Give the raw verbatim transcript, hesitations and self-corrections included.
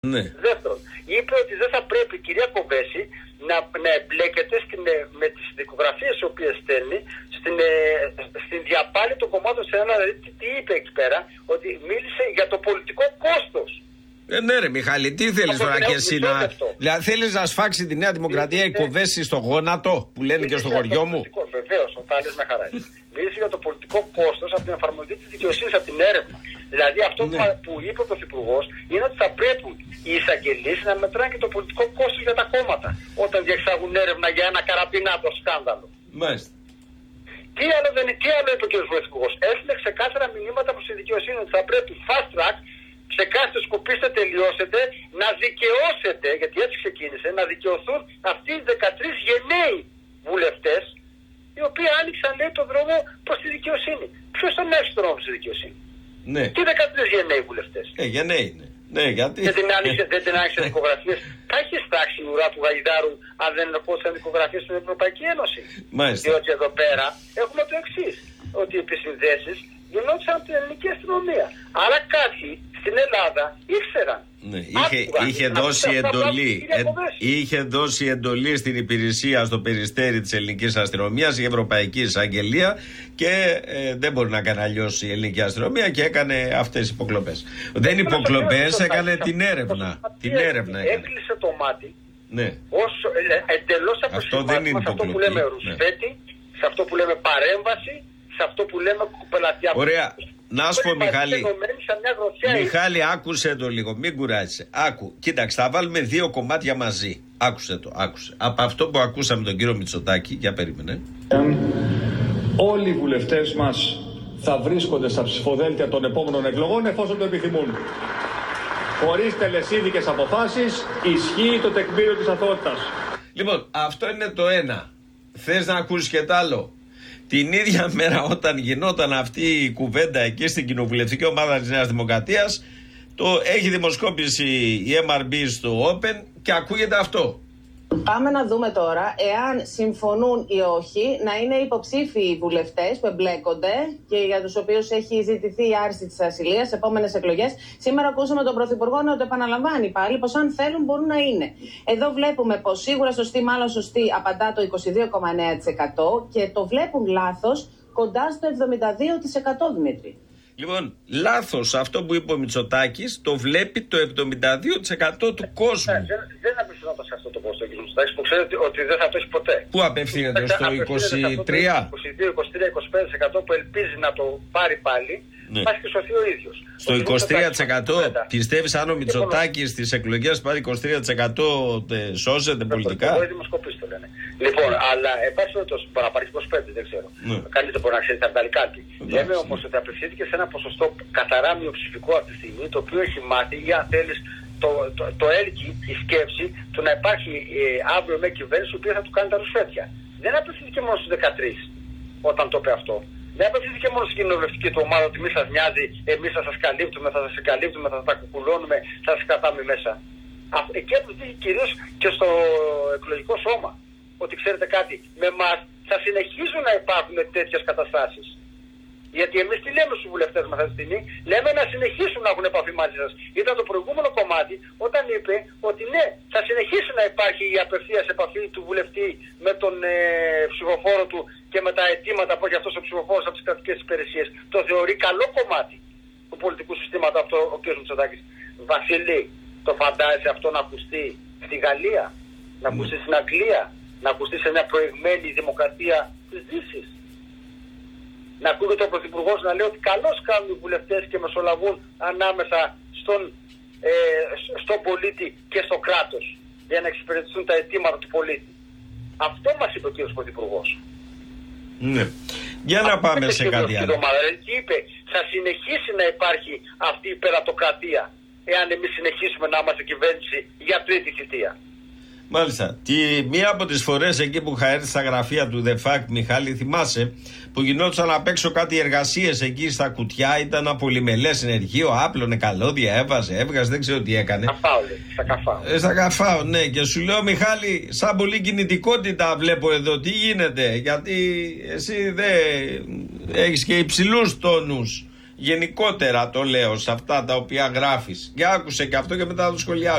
Ναι. Δεύτερον, είπε ότι δεν θα πρέπει η κυρία Κοβέση να, να εμπλέκεται στην, με τις δικογραφίες οι οποίες στέλνει στην, στην διαπάλη των κομμάτων σε ένα. Δηλαδή, τι είπε εκεί πέρα, ότι μίλησε για το πολιτικό κόστος. Ε, ναι, ρε Μιχάλη, τι θέλεις τώρα και εσύ να. Δηλαδή, θέλεις να σφάξει τη Νέα Δημοκρατία η Κοβέση στο γόνατο που λένε και στο χωριό μου. Βεβαίως, θα λες με χαρά. Μίλησε για το πολιτικό κόστος από την εφαρμογή της δικαιοσύνης, από την έρευνα. Δηλαδή, αυτό ναι. που είπε ο Πρωθυπουργός είναι ότι θα πρέπει οι εισαγγελίες να μετράνε και το πολιτικό κόστος για τα κόμματα όταν διεξάγουν έρευνα για ένα καραπινάτο σκάνδαλο. Μάλιστα. Τι άλλο, δεν, τι άλλο είπε ο κ. Πρωθυπουργός? Έστειλε ξεκάθαρα μηνύματα προς τη δικαιοσύνη ότι θα πρέπει fast track, ξεκάθαρα σκοπίστε, τελειώσετε, να δικαιώσετε, γιατί έτσι ξεκίνησε, να δικαιωθούν αυτοί οι δεκατρείς γενναίοι βουλευτές, οι οποίοι άνοιξαν, λέει, τον δρόμο προς τη δικαιοσύνη. Ποιος τον έχει τον δρόμο προς τη δικαιοσύνη? Ναι. Τι δεκατρείς γενναίοι βουλευτές? Ε, γενναίοι είναι. Ναι, γιατί. Δεν την άνοιξε, δεν την άνοιξε δικογραφίες. Θα έχει στάξει η ουρά του Γαϊδάρου αν δεν ερχόντουσαν δικογραφίες στην Ευρωπαϊκή Ένωση. Μάλιστα. Διότι εδώ πέρα έχουμε το εξής, ότι οι επισυνδέσεις γινόντουσαν από την ελληνική αστυνομία. Άρα κάποιοι στην Ελλάδα ήξεραν. Ναι, είχε, είχε, δώσει εντολή, ε, είχε δώσει εντολή στην υπηρεσία στο Περιστέρι της ελληνικής αστυνομίας, η Ευρωπαϊκή Εισαγγελία, και ε, δεν μπορεί να κάνει αλλιώς η ελληνική αστυνομία και έκανε αυτές τις υποκλοπές. Δεν υποκλοπές, έκανε την έρευνα. Την έρευνα έκανε. Έκλεισε το μάτι. Ναι. Ως εντελώς αποσυμβάτημα σε αυτό που λέμε ρουσφέτη, ναι. σε αυτό που λέμε παρέμβαση, σε αυτό που λέμε κουπελατιά. Ωραία. Να σου πω, Μιχάλη, Μιχάλη, άκουσε το λίγο, μην κουράζεσαι. Άκου, κοίταξε, θα βάλουμε δύο κομμάτια μαζί. Άκουσε το, άκουσε. Από αυτό που ακούσαμε τον κύριο Μητσοτάκη, για περίμενε. Όλοι οι βουλευτές μας θα βρίσκονται στα ψηφοδέλτια των επόμενων εκλογών εφόσον το επιθυμούν. Χωρίς τελεσίδικες αποφάσεις, ισχύει το τεκμήριο της αθωότητας. Λοιπόν, αυτό είναι το ένα. Θες να ακούσεις και τ' άλλο? Την ίδια μέρα όταν γινόταν αυτή η κουβέντα εκεί στην κοινοβουλευτική ομάδα της Νέας Δημοκρατίας, το έχει δημοσκόπηση η εμ αρ μπι στο Open και ακούγεται αυτό. Πάμε να δούμε τώρα εάν συμφωνούν ή όχι να είναι υποψήφιοι οι βουλευτές που εμπλέκονται και για τους οποίους έχει ζητηθεί η άρση της ασυλίας σε επόμενες εκλογές. Σήμερα ακούσαμε τον Πρωθυπουργό να το επαναλαμβάνει πάλι, πως αν θέλουν μπορούν να είναι. Εδώ βλέπουμε πως σίγουρα σωστή, μάλλον σωστή, απαντά το είκοσι δύο κόμμα εννέα τοις εκατό και το βλέπουν λάθος κοντά στο εβδομήντα δύο τοις εκατό, Δημήτρη. Λοιπόν, λάθος αυτό που είπε ο Μητσοτάκης, το βλέπει το εβδομήντα δύο τοις εκατό του κόσμου. Δεν, δεν απευθυνόταν σε αυτό το πόστο, κύριε Μητσοτάκης, που ξέρετε ότι δεν θα πέσει ποτέ. Πού απευθύνεται, στο είκοσι τρία? είκοσι δύο, είκοσι τρία, είκοσι πέντε τοις εκατό που ελπίζει να το πάρει πάλι, ναι. Πας και σωθεί ο ίδιος. Στο είκοσι τρία τοις εκατό πιστεύεις αν ο Μητσοτάκης στις εκλογές πάρει είκοσι τρία τοις εκατό σώζεται πολιτικά? Οι δημοσκοπήσεις το λένε. Λοιπόν, αλλά υπάρχει περιπτώσει που να πάρει είκοσι πέντε, δεν ξέρω. Ναι. Καλύτερα μπορεί να ξέρει, θα βγάλει κάτι. Λέμε όμως ότι απευθύνθηκε σε ένα ποσοστό καθαρά μειοψηφικό αυτή τη στιγμή, το οποίο έχει μάθει, ή αν θέλεις, το, το, το έλκει η σκέψη του να υπάρχει ε, αύριο με κυβέρνηση η οποία θα του κάνει τα ρουσφέτια. Δεν απευθύνθηκε μόνο στους δεκατρείς όταν το είπε αυτό. Δεν απευθύνθηκε μόνο στην κοινοβουλευτική του ομάδα ότι μη σας νοιάζει, εμείς θα σας καλύπτουμε, θα σας εγκαλύπτουμε, θα τα κουκουλώνουμε, θα σας κρατάμε μέσα. Εκεί απευθύνθηκε κυρίως και στο εκλογικό σώμα. Ότι ξέρετε κάτι, με εμάς θα συνεχίζουν να υπάρχουν τέτοιες καταστάσεις. Γιατί εμείς τι λέμε στους βουλευτές μας αυτή τη στιγμή, λέμε να συνεχίσουν να έχουν επαφή μαζί σας. Ήταν το προηγούμενο κομμάτι όταν είπε ότι ναι, θα συνεχίσει να υπάρχει η απευθείας επαφή του βουλευτή με τον ε, ψηφοφόρο του και με τα αιτήματα που έχει αυτός ο ψηφοφόρος από τις κρατικές υπηρεσίες. Το θεωρεί καλό κομμάτι του πολιτικού συστήματος αυτό ο κ. Μητσοτάκης. Βασίλη, το φαντάζεσαι αυτό να ακουστεί στη Γαλλία, να ακουστεί στην Αγγλία, να ακουστεί σε μια προηγμένη δημοκρατία της Δύσης? Να ακούγεται ο Πρωθυπουργός να λέει ότι καλώς κάνουν οι βουλευτές και μεσολαβούν ανάμεσα στον, ε, στον πολίτη και στο κράτος για να εξυπηρετηθούν τα αιτήματα του πολίτη. Αυτό μας είπε ο κύριος Πρωθυπουργός. Ναι. Για να πάμε σε κάτι άλλο. Και είπε θα συνεχίσει να υπάρχει αυτή η υπερατοκρατία εάν εμείς συνεχίσουμε να είμαστε κυβέρνηση για τρίτη θητεία. Μάλιστα. Τη, μία από τις φορές εκεί που είχα έρθει στα γραφεία του The Fact, Μιχάλη, θυμάσαι, που γινόντουσαν απ' έξω κάτι εργασίες εκεί στα κουτιά, ήταν ένα πολυμελές συνεργείο, άπλωνε καλώδια, έβαζε, έβγαζε, δεν ξέρω τι έκανε. Καφάω, λέει, στα καφάω. Ε, στα καφάω, ναι. Και σου λέω, Μιχάλη, σαν πολύ κινητικότητα βλέπω εδώ, τι γίνεται, γιατί εσύ δεν έχεις και υψηλούς τόνους. Γενικότερα το λέω σε αυτά τα οποία γράφεις. Και άκουσε και αυτό και μετά το σχολιάζω.